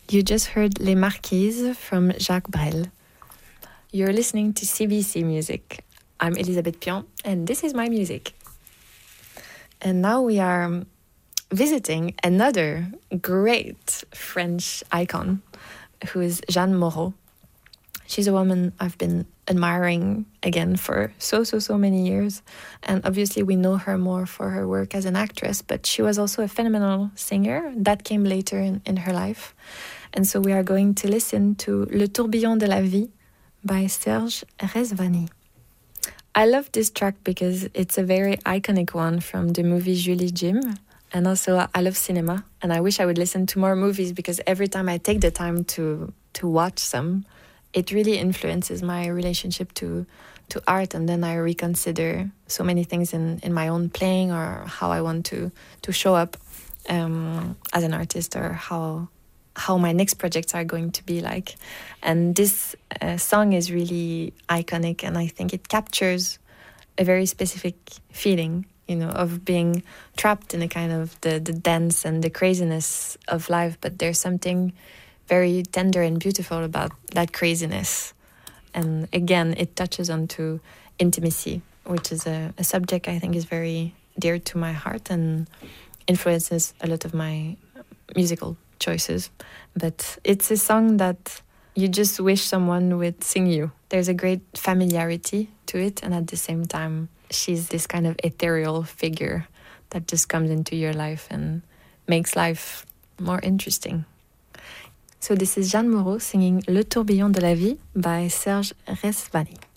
You just heard Les Marquises from Jacques Brel. You're listening to CBC Music. I'm Elisabeth Pion, and this is my music. And now we are visiting another great French icon, who is Jeanne Moreau. She's a woman I've been admiring again for so many years. And obviously we know her more for her work as an actress, but she was also a phenomenal singer. That came later in her life. And so we are going to listen to Le Tourbillon de la Vie by Serge Rezvani. I love this track because it's a very iconic one from the movie Julie Jim. And also I love cinema, and I wish I would listen to more movies because every time I take the time to watch some, it really influences my relationship to art, and then I reconsider so many things in my own playing or how I want to show up as an artist, or how my next projects are going to be like. And this song is really iconic, and I think it captures a very specific feeling, of being trapped in a kind of the dance and the craziness of life, but there's something very tender and beautiful about that craziness. And again, it touches onto intimacy, which is a subject I think is very dear to my heart and influences a lot of my musical choices. But it's a song that you just wish someone would sing you. There's a great familiarity to it, and at the same time, she's this kind of ethereal figure that just comes into your life and makes life more interesting. So this is Jeanne Moreau singing Le Tourbillon de la Vie by Serge Rezvani.